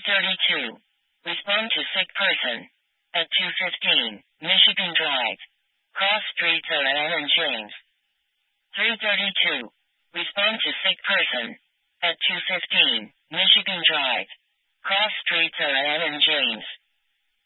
3:32. Respond to sick person. At 2:15, Michigan Drive. Cross streets are Ann and James. 3:32. Respond to sick person. At 2:15, Michigan Drive. Cross streets are Ann and James.